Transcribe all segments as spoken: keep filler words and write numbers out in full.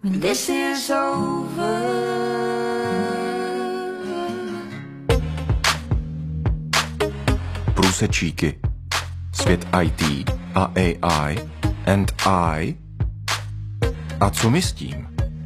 This is over. Průsečíky. Svět í té a á í and I. A co my s tím?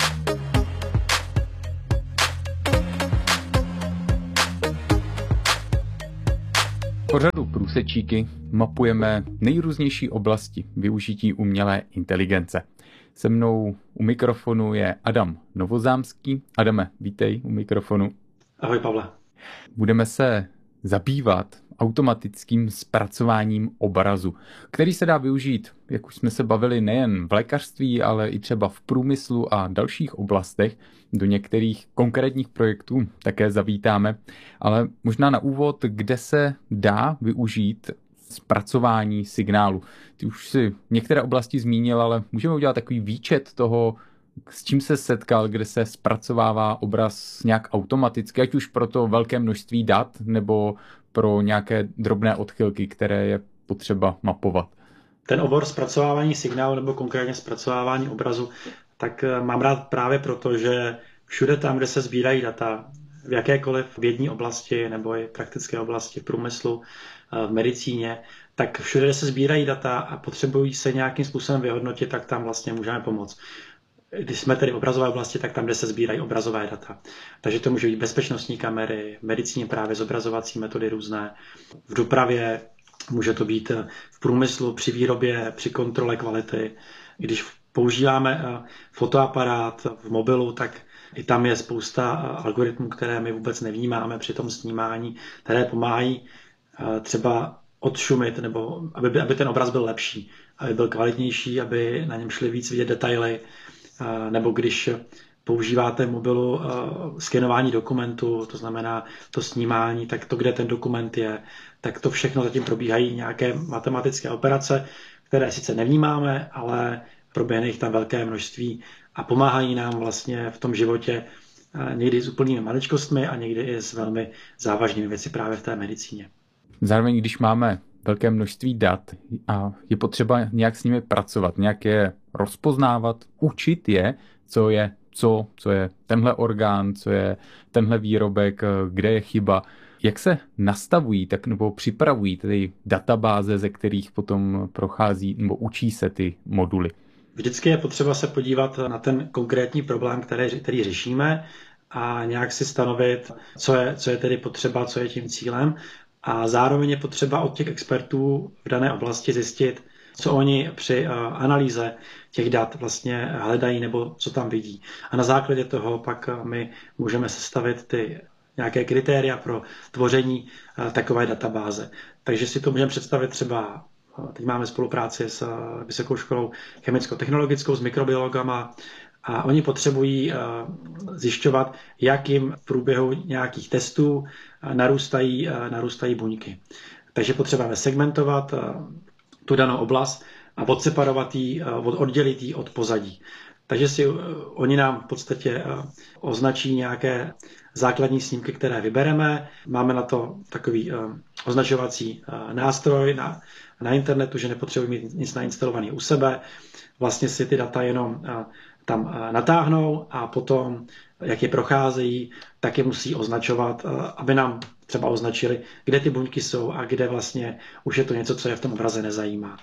V pořadu Průsečíky mapujeme nejrůznější oblasti využití umělé inteligence. Se mnou u mikrofonu je Adam Novozámský. Adame, vítej u mikrofonu. Ahoj, Pavle. Budeme se zabývat automatickým zpracováním obrazu, který se dá využít, jak už jsme se bavili, nejen v lékařství, ale i třeba v průmyslu a dalších oblastech. Do některých konkrétních projektů také zavítáme, ale možná na úvod, kde se dá využít zpracování signálu. Ty už si některé oblasti zmínil, ale můžeme udělat takový výčet toho, s čím se setkal, kde se zpracovává obraz nějak automaticky, ať už pro to velké množství dat, nebo pro nějaké drobné odchylky, které je potřeba mapovat. Ten obor zpracovávání signálu nebo konkrétně zpracovávání obrazu, tak mám rád právě proto, že všude tam, kde se sbírají data, v jakékoliv vědní oblasti nebo i praktické oblasti v průmyslu, v medicíně, tak všude, kde se sbírají data a potřebují se nějakým způsobem vyhodnotit, tak tam vlastně můžeme pomoct. Když jsme tedy v obrazové oblasti, tak tam, kde se sbírají obrazové data. Takže to může být bezpečnostní kamery, v medicíně právě zobrazovací metody různé, v dopravě, může to být v průmyslu, při výrobě, při kontrole kvality. Když používáme fotoaparát v mobilu, tak i tam je spousta algoritmů, které my vůbec nevnímáme při tom snímání, které pomáhají třeba odšumit, nebo aby, aby ten obraz byl lepší, aby byl kvalitnější, aby na něm šly víc vidět detaily, nebo když používáte mobilu skenování dokumentu, to znamená to snímání, tak to, kde ten dokument je, tak to všechno zatím probíhají nějaké matematické operace, které sice nevnímáme, ale proběhne jich tam velké množství a pomáhají nám vlastně v tom životě někdy s úplnými maličkostmi a někdy i s velmi závažnými věci právě v té medicíně. Zároveň, když máme velké množství dat a je potřeba nějak s nimi pracovat, nějak je rozpoznávat, učit je, co je co, co je tenhle orgán, co je tenhle výrobek, kde je chyba. Jak se nastavují tak, nebo připravují ty databáze, ze kterých potom prochází nebo učí se ty moduly? Vždycky je potřeba se podívat na ten konkrétní problém, který, který řešíme a nějak si stanovit, co je, co je tedy potřeba, co je tím cílem. A zároveň je potřeba od těch expertů v dané oblasti zjistit, co oni při analýze těch dat vlastně hledají nebo co tam vidí. A na základě toho pak my můžeme sestavit ty nějaké kritéria pro tvoření takové databáze. Takže si to můžeme představit třeba, teď máme spolupráci s Vysokou školou chemicko-technologickou, s mikrobiologama, a oni potřebují zjišťovat, jak jim v průběhu nějakých testů narůstají, narůstají buňky. Takže potřebujeme segmentovat tu danou oblast a odseparovat ji, oddělit ji od pozadí. Takže si oni nám v podstatě označí nějaké základní snímky, které vybereme. Máme na to takový označovací nástroj na, na internetu, že nepotřebujeme mít nic nainstalovaný u sebe. Vlastně si ty data jenom tam natáhnou a potom, jak je procházejí, tak je musí označovat, aby nám třeba označili, kde ty buňky jsou a kde vlastně už je to něco, co je v tom obraze nezajímá.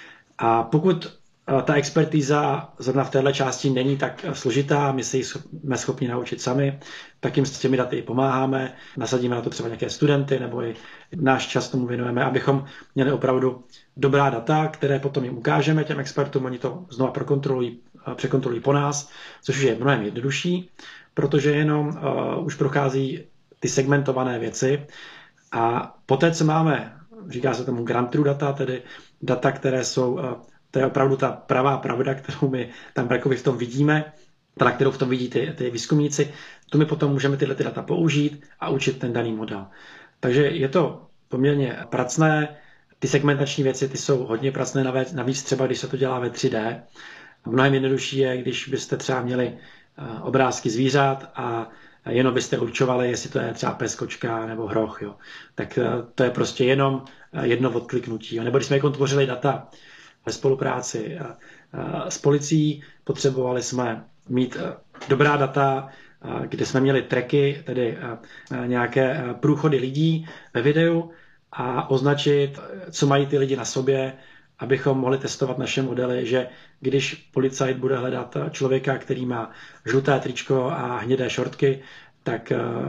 A pokud ta expertíza zrovna v této části není tak složitá, my se ji jsme schopni naučit sami, tak jim s těmi daty pomáháme, nasadíme na to třeba nějaké studenty, nebo i náš čas tomu věnujeme, abychom měli opravdu dobrá data, které potom jim ukážeme těm expertům, oni to znova prokontrolují, překontrolují po nás, což je mnohem jednodušší, protože jenom uh, už prochází ty segmentované věci a poté, co máme, říká se tomu ground truth data, tedy data, které jsou, uh, to je opravdu ta pravá pravda, kterou my tam v tom vidíme, teda kterou v tom vidí ty, ty výzkumníci, to my potom můžeme tyhle ty data použít a učit ten daný model. Takže je to poměrně pracné, ty segmentační věci ty jsou hodně pracné, navíc třeba, když se to dělá ve tři dé. Mnohem jednodušší je, když byste třeba měli obrázky zvířat a jenom byste určovali, jestli to je třeba pes, kočka nebo hroch. Jo. Tak to je prostě jenom jedno odkliknutí. Nebo když jsme jako tvořili data ve spolupráci s policií, potřebovali jsme mít dobrá data, kde jsme měli tracky, tedy nějaké průchody lidí ve videu a označit, co mají ty lidi na sobě, abychom mohli testovat naše modely, že když policajt bude hledat člověka, který má žluté tričko a hnědé šortky, tak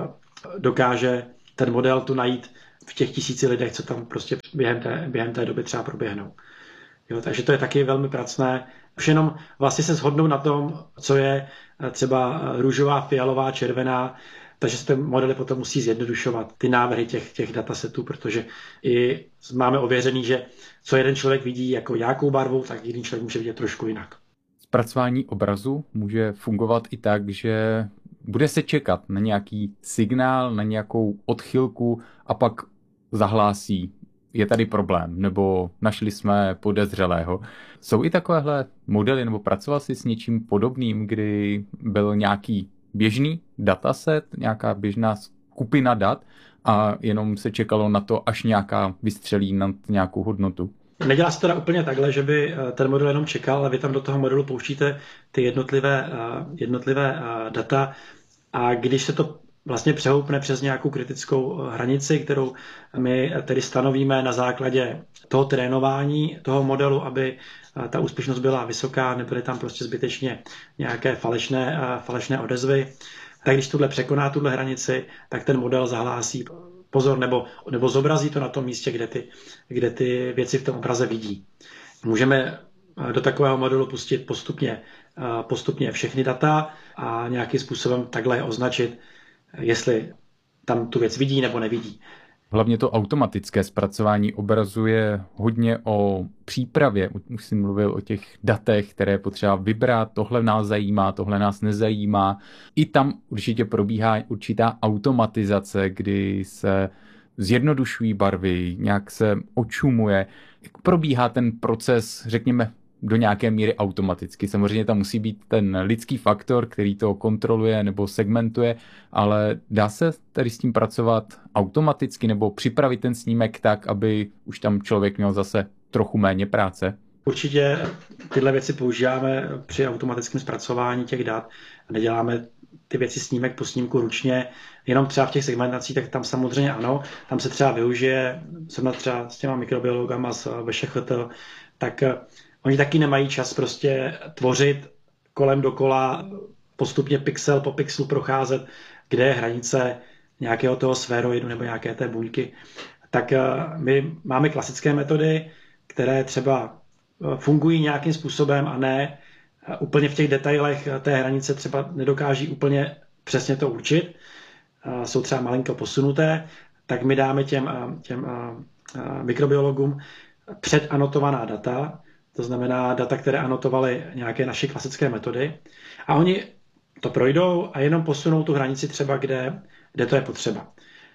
dokáže ten model tu najít v těch tisíci lidech, co tam prostě během té, během té doby třeba proběhnou. Jo, takže to je taky velmi pracné. Už jenom vlastně se shodnou na tom, co je třeba růžová, fialová, červená, takže se ty modely potom musí zjednodušovat, ty návrhy těch, těch datasetů, protože i máme ověřený, že co jeden člověk vidí jako nějakou barvu, tak jiný člověk může vidět trošku jinak. Zpracování obrazu může fungovat i tak, že bude se čekat na nějaký signál, na nějakou odchylku a pak zahlásí, je tady problém, nebo našli jsme podezřelého. Jsou i takovéhle modely, nebo pracoval jsi s něčím podobným, kdy byl nějaký běžný dataset, nějaká běžná skupina dat a jenom se čekalo na to, až nějaká vystřelí nad nějakou hodnotu? Nedělá se teda úplně takhle, že by ten model jenom čekal, ale vy tam do toho modelu pouštíte ty jednotlivé, jednotlivé data a když se to vlastně přehoupne přes nějakou kritickou hranici, kterou my tedy stanovíme na základě toho trénování toho modelu, aby ta úspěšnost byla vysoká, nebyly tam prostě zbytečně nějaké falešné, falešné odezvy, tak když tohle překoná tuhle hranici, tak ten model zahlásí pozor nebo, nebo zobrazí to na tom místě, kde ty, kde ty věci v tom obraze vidí. Můžeme do takového modelu pustit postupně, postupně všechny data a nějakým způsobem takhle označit, jestli tam tu věc vidí nebo nevidí. Hlavně to automatické zpracování obrazu je hodně o přípravě. Už jsem mluvil o těch datech, které potřeba vybrat, tohle nás zajímá, tohle nás nezajímá. I tam určitě probíhá určitá automatizace, kdy se zjednodušují barvy, nějak se očumuje. Jak probíhá ten proces, řekněme, do nějaké míry automaticky. Samozřejmě tam musí být ten lidský faktor, který to kontroluje nebo segmentuje, ale dá se tady s tím pracovat automaticky nebo připravit ten snímek tak, aby už tam člověk měl zase trochu méně práce? Určitě tyhle věci používáme při automatickém zpracování těch dat. Neděláme ty věci snímek po snímku ručně, jenom třeba v těch segmentacích, tak tam samozřejmě ano, tam se třeba využije, jsem třeba s těma mikrobiologama z V Š Ch T, tak oni taky nemají čas prostě tvořit kolem dokola, postupně pixel po pixelu procházet, kde je hranice nějakého toho sféroidu nebo nějaké té buňky. Tak my máme klasické metody, které třeba fungují nějakým způsobem a ne úplně v těch detailech té hranice třeba nedokáží úplně přesně to určit. Jsou třeba malinko posunuté, tak my dáme těm, těm mikrobiologům předanotovaná data, to znamená data, které anotovaly nějaké naše klasické metody. A oni to projdou a jenom posunou tu hranici třeba, kde, kde to je potřeba.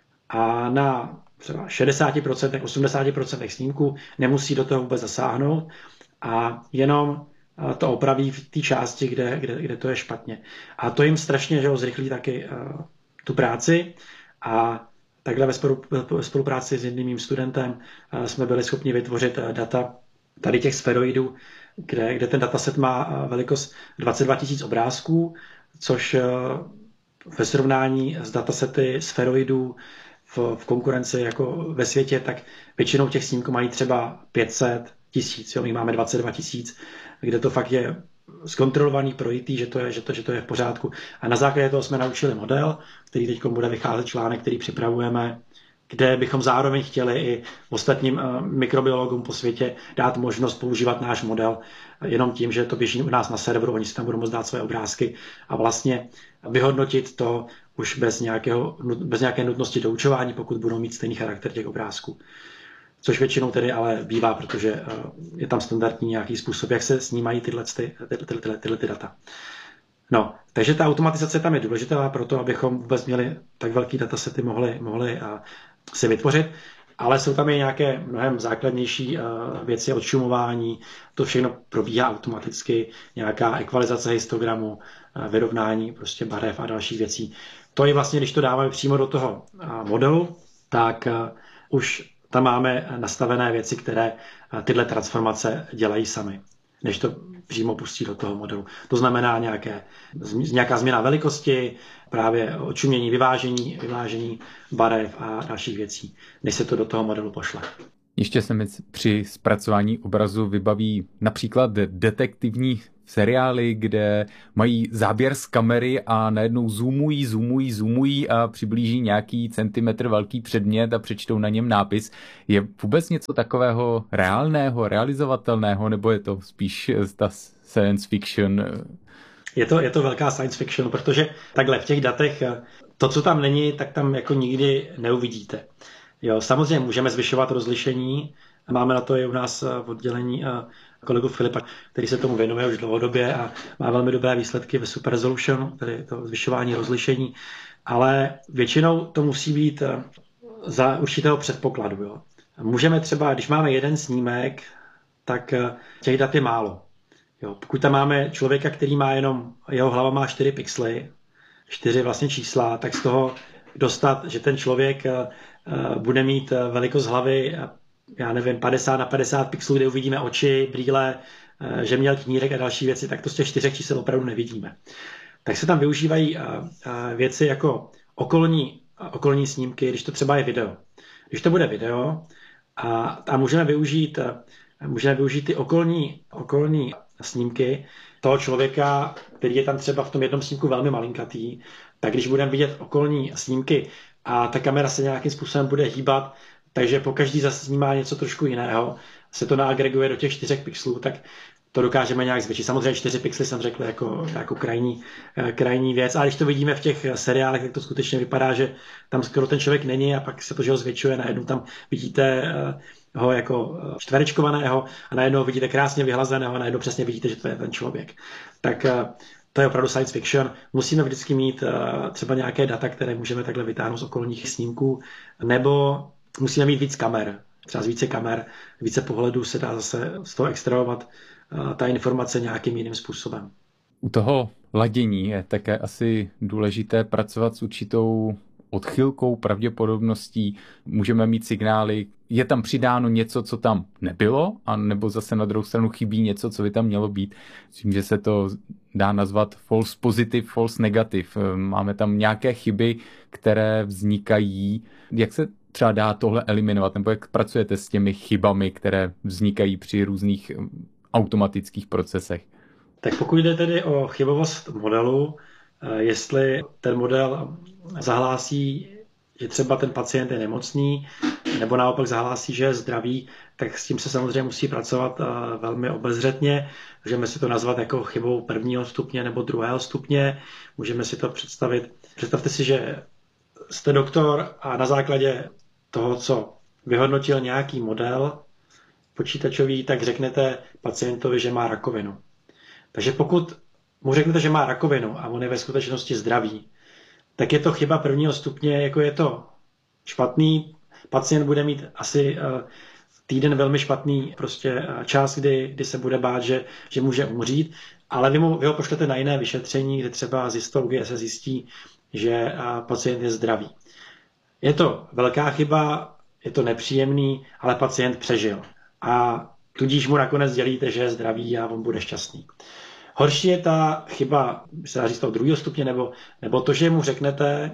A na třeba šedesát procent, osmdesát procent snímků nemusí do toho vůbec zasáhnout a jenom to opraví v té části, kde, kde, kde to je špatně. A to jim strašně že ho, zrychlí taky uh, tu práci a takhle ve, spolu, ve spolupráci s jedním mým studentem uh, jsme byli schopni vytvořit uh, data tady těch sferoidů, kde, kde ten dataset má velikost dvacet dva tisíc obrázků, což ve srovnání s datasety sferoidů v, v konkurenci jako ve světě, tak většinou těch snímků mají třeba pět set tisíc, my máme dvacet dva tisíc, kde to fakt je zkontrolovaný, projitý, že to je, že to, že to je v pořádku. A na základě toho jsme naučili model, který teď bude vycházet článek, který připravujeme, kde bychom zároveň chtěli i ostatním mikrobiologům po světě dát možnost používat náš model jenom tím, že to běží u nás na serveru, oni si tam budou moct dát své obrázky a vlastně vyhodnotit to už bez, nějakého, bez nějaké nutnosti doučování, pokud budou mít stejný charakter těch obrázků. Což většinou tedy ale bývá, protože je tam standardní nějaký způsob, jak se snímají tyhle, ty, tyhle, tyhle, tyhle ty data. No, takže ta automatizace tam je důležitá pro to, abychom vůbec měli tak velký datasety mohli, mohli si vytvořit, ale jsou tam i nějaké mnohem základnější věci, odšumování, to všechno probíhá automaticky, nějaká ekvalizace histogramu, vyrovnání prostě barev a dalších věcí. To je vlastně, když to dáváme přímo do toho modelu, tak už tam máme nastavené věci, které tyhle transformace dělají sami. než to přímo pustí do toho modelu. To znamená nějaké, nějaká změna velikosti, právě očumění, vyvážení, vyvážení barev a dalších věcí, než se to do toho modelu pošle. Ještě se mi při zpracování obrazu vybaví například detektivní seriály, kde mají záběr z kamery a najednou zoomují, zoomují, zoomují a přiblíží nějaký centimetr velký předmět a přečtou na něm nápis. Je vůbec něco takového reálného, realizovatelného, nebo je to spíš ta science fiction? Je to, je to velká science fiction, protože takhle v těch datech to, co tam není, tak tam jako nikdy neuvidíte. Jo, samozřejmě můžeme zvyšovat rozlišení. Máme na to i u nás v oddělení kolegu Filipa, který se tomu věnuje už dlouhodobě a má velmi dobré výsledky ve Super Resolution, tedy to zvyšování rozlišení. Ale většinou to musí být za určitého předpokladu. Jo. Můžeme třeba, když máme jeden snímek, tak těch dat je málo. Jo, pokud tam máme člověka, který má jenom, jeho hlava má čtyři pixely, čtyři vlastně čísla, tak z toho dostat, že ten člověk bude mít velikost hlavy, já nevím, padesát na padesát pixelů, kde uvidíme oči, brýle, že měl knírek a další věci, tak to z těch čtyřech čísel opravdu nevidíme. Tak se tam využívají věci jako okolní, okolní snímky, když to třeba je video. Když to bude video a, a můžeme využít, můžeme využít ty okolní, okolní snímky toho člověka, který je tam třeba v tom jednom snímku velmi malinkatý, tak když budeme vidět okolní snímky a ta kamera se nějakým způsobem bude hýbat, takže pokaždý zase snímá něco trošku jiného, se to naagreguje do těch čtyřech pixelů, tak to dokážeme nějak zvětšit. Samozřejmě čtyři pixely jsem řekl jako, jako krajní, krajní věc, a když to vidíme v těch seriálech, tak to skutečně vypadá, že tam skoro ten člověk není a pak se to, že ho zvětšuje, najednou tam vidíte ho jako čtverečkovaného a najednou vidíte krásně vyhlazeného a najednou přesně vidíte, že to je ten člověk. Tak to je opravdu science fiction. Musíme vždycky mít třeba nějaké data, které můžeme takhle vytáhnout z okolních snímků, nebo musíme mít víc kamer. Třeba z více kamer, více pohledů se dá zase z toho extrahovat ta informace nějakým jiným způsobem. U toho ladění je také asi důležité pracovat s určitou odchylkou, pravděpodobností. Můžeme mít signály, je tam přidáno něco, co tam nebylo, a nebo zase na druhou stranu chybí něco, co by tam mělo být. Myslím, že se to dá nazvat false positive, false negative. Máme tam nějaké chyby, které vznikají. Jak se třeba dá tohle eliminovat, nebo jak pracujete s těmi chybami, které vznikají při různých automatických procesech? Tak pokud jde tedy o chybovost modelu, jestli ten model zahlásí, že třeba ten pacient je nemocný, nebo naopak zahlásí, že je zdravý, tak s tím se samozřejmě musí pracovat velmi obezřetně. Můžeme si to nazvat jako chybou prvního stupně nebo druhého stupně. Můžeme si to představit. Představte si, že jste doktor a na základě toho, co vyhodnotil nějaký model počítačový, tak řeknete pacientovi, že má rakovinu. Takže pokud mu řeknete, že má rakovinu a on je ve skutečnosti zdravý, tak je to chyba prvního stupně, jako je to špatný. Pacient bude mít asi týden velmi špatný prostě čas, kdy, kdy se bude bát, že, že může umřít, ale vy, mu, vy ho pošlete na jiné vyšetření, kde třeba z histologie se zjistí, že pacient je zdravý. Je to velká chyba, je to nepříjemný, ale pacient přežil. A tudíž mu nakonec dělíte, že je zdravý a on bude šťastný. Horší je ta chyba, se dá říct toho druhého stupně, nebo, nebo to, že mu řeknete,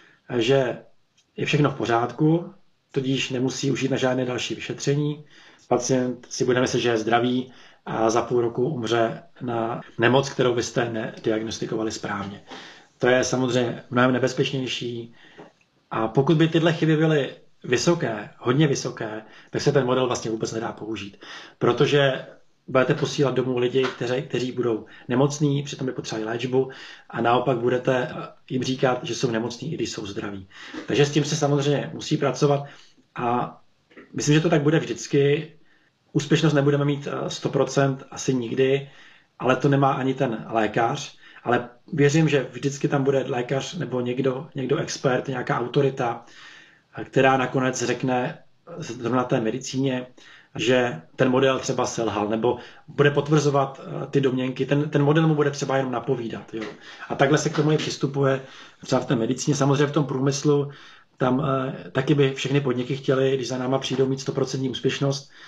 že je všechno v pořádku, tudíž nemusí užít na žádné další vyšetření. Pacient si bude myslet, že je zdravý a za půl roku umře na nemoc, kterou byste nediagnostikovali správně. To je samozřejmě mnohem nebezpečnější. A pokud by tyhle chyby byly vysoké, hodně vysoké, tak se ten model vlastně vůbec nedá použít. Protože budete posílat domů lidi, kteří, kteří budou nemocní, přitom by potřebovali léčbu, a naopak budete jim říkat, že jsou nemocní, i když jsou zdraví. Takže s tím se samozřejmě musí pracovat a myslím, že to tak bude vždycky. Úspěšnost nebudeme mít sto procent asi nikdy, ale to nemá ani ten lékař. Ale věřím, že vždycky tam bude lékař nebo někdo, někdo expert, nějaká autorita, která nakonec řekne zrovna té medicíně, že ten model třeba selhal, nebo bude potvrzovat ty domněnky. Ten, ten model mu bude třeba jenom napovídat. Jo. A takhle se k tomu i přistupuje třeba v té medicíně. Samozřejmě v tom průmyslu tam eh, taky by všechny podniky chtěly, když za náma přijdou mít sto procent úspěšnost,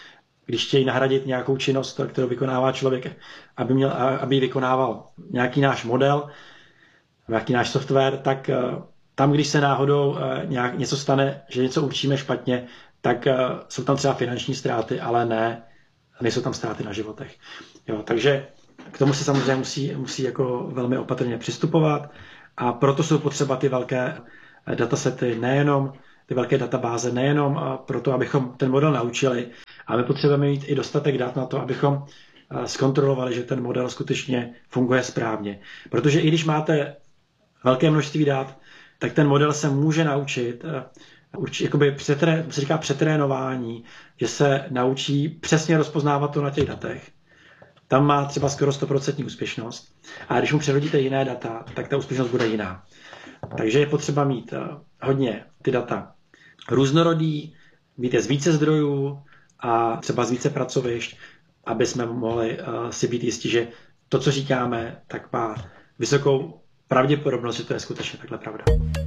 když chtějí nahradit nějakou činnost, kterou vykonává člověk, aby, měl, aby ji vykonával nějaký náš model, nějaký náš software, tak tam, když se náhodou nějak něco stane, že něco učíme špatně, tak jsou tam třeba finanční ztráty, ale ne, nejsou tam ztráty na životech. Jo, takže k tomu se samozřejmě musí, musí jako velmi opatrně přistupovat a proto jsou potřeba ty velké datasety, nejenom ty velké databáze, nejenom proto, abychom ten model naučili, ale my potřebujeme mít i dostatek dat na to, abychom zkontrolovali, že ten model skutečně funguje správně. Protože i když máte velké množství dat, tak ten model se může naučit, určitě, jakoby přetré, se říká přetrénování, že se naučí přesně rozpoznávat to na těch datech. Tam má třeba skoro sto procent úspěšnost. A když mu přehodíte jiné data, tak ta úspěšnost bude jiná. Takže je potřeba mít hodně ty data různorodý, mít je z více zdrojů a třeba z více pracovišť, aby jsme mohli si být jistí, že to, co říkáme, tak má vysokou pravděpodobnost, že to je skutečně takhle pravda.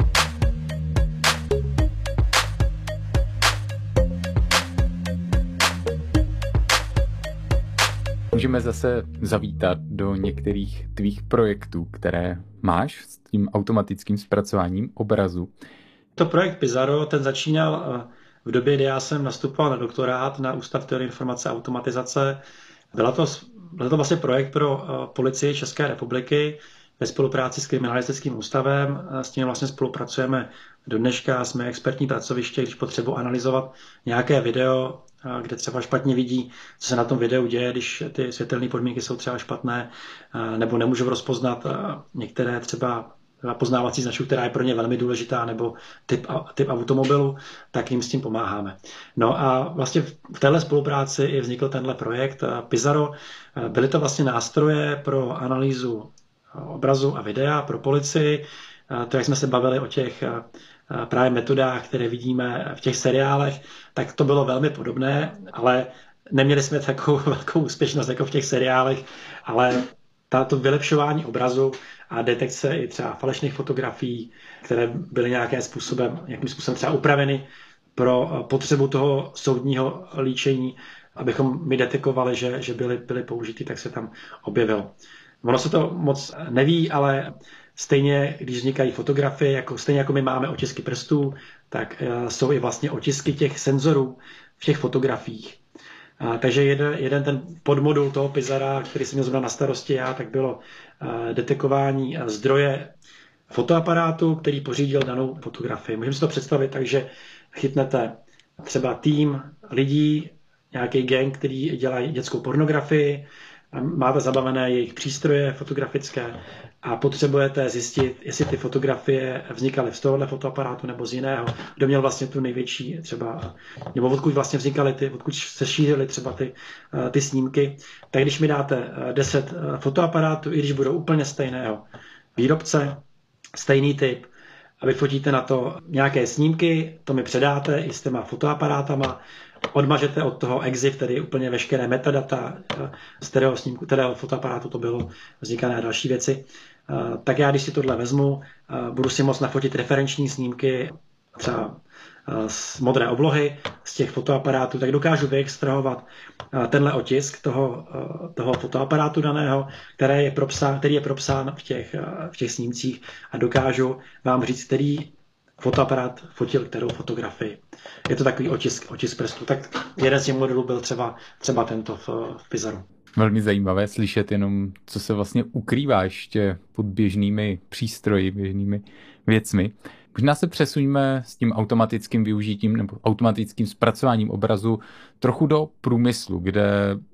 Můžeme zase zavítat do některých tvých projektů, které máš s tím automatickým zpracováním obrazu. To projekt Pizarro, ten začínal v době, kdy já jsem nastupoval na doktorát na Ústav teorie informace a automatizace. Byla to, byl to vlastně projekt pro policii České republiky ve spolupráci s kriminalistickým ústavem. S tím vlastně spolupracujeme do dneška, jsme expertní pracoviště, když potřebuji analyzovat nějaké video, kde třeba špatně vidí, co se na tom videu děje, když ty světelné podmínky jsou třeba špatné, nebo nemůžou rozpoznat některé třeba poznávací značku, která je pro ně velmi důležitá, nebo typ, typ automobilu, tak jim s tím pomáháme. No a vlastně v téhle spolupráci i vznikl tenhle projekt Pizarro. Byly to vlastně nástroje pro analýzu obrazu a videa pro policii. To, jak jsme se bavili o těch právě metodách, které vidíme v těch seriálech, tak to bylo velmi podobné, ale neměli jsme takovou velkou úspěšnost jako v těch seriálech, ale tato vylepšování obrazu a detekce i třeba falešných fotografií, které byly nějakým způsobem, nějakým způsobem třeba upraveny pro potřebu toho soudního líčení, abychom my detekovali, že, že byly, byly použity, tak se tam objevilo. Ono se to moc neví, ale stejně, když vznikají fotografie, jako, stejně jako my máme otisky prstů, tak uh, jsou i vlastně otisky těch senzorů v těch fotografiích. Uh, takže jeden, jeden ten podmodul toho Pizarra, který jsem měl zrovna na starosti já, tak bylo uh, detekování uh, zdroje fotoaparátu, který pořídil danou fotografii. Můžeme si to představit tak, že chytnete třeba tým lidí, nějaký gang, který dělají dětskou pornografii, máte zabavené jejich přístroje fotografické a potřebujete zjistit, jestli ty fotografie vznikaly z tohohle fotoaparátu nebo z jiného, kdo měl vlastně tu největší třeba, nebo odkud vlastně vznikaly ty, odkud se šířily třeba ty, ty snímky. Tak když mi dáte deset fotoaparátů, i když budou úplně stejného výrobce, stejný typ, a vy fotíte na to nějaké snímky, to mi předáte i s těma fotoaparátama, odmažete od toho EXIF, tedy úplně veškeré metadata z kterého snímku, kterého fotoaparátu to bylo, vznikané další věci. Tak já, když si tohle vezmu, budu si moct nafotit referenční snímky třeba z modré oblohy, z těch fotoaparátů, tak dokážu vyextrahovat tenhle otisk toho, toho fotoaparátu daného, který je propsán, který je propsán v těch, v těch snímcích a dokážu vám říct, který fotoaparát fotil kterou fotografii. Je to takový otisk, otisk prstů. Tak jeden z těch modelů byl třeba, třeba tento v, v Pizarru. Velmi zajímavé slyšet jenom, co se vlastně ukrývá ještě pod běžnými přístroji, běžnými věcmi. Možná se přesuňme s tím automatickým využitím nebo automatickým zpracováním obrazu trochu do průmyslu, kde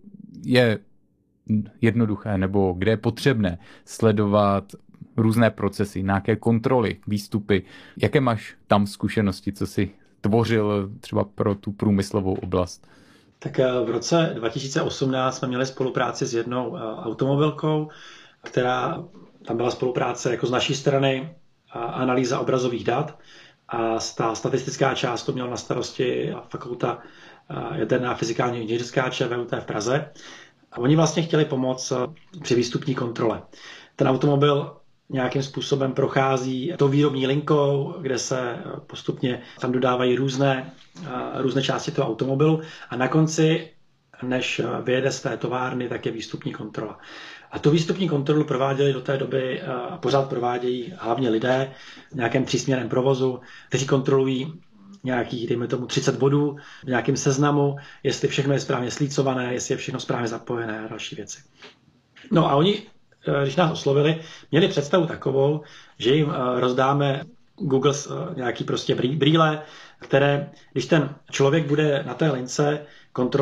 je jednoduché nebo kde je potřebné sledovat různé procesy, nějaké kontroly, výstupy. Jaké máš tam zkušenosti, co jsi tvořil třeba pro tu průmyslovou oblast? Tak v roce dva tisíce osmnáct jsme měli spolupráci s jednou automobilkou, která tam byla spolupráce jako z naší strany analýza obrazových dat a ta statistická část to měla na starosti fakulta jaderná fyzikálně inženýrská ČVUT v Praze. A oni vlastně chtěli pomoct při výstupní kontrole. Ten automobil nějakým způsobem prochází tou výrobní linkou, kde se postupně tam dodávají různé, různé části toho automobilu a na konci než vyjede z té továrny, tak je výstupní kontrola. A tu výstupní kontrolu prováděli do té doby a pořád provádějí hlavně lidé v nějakém třísměrném provozu, kteří kontrolují nějakých, dejme tomu, třicet bodů v nějakém seznamu, jestli všechno je správně slícované, jestli je všechno správně zapojené a další věci. No a oni, když nás oslovili, měli představu takovou, že jim rozdáme Google nějaký prostě brýle, které, když ten člověk bude na té lince kontrolovat,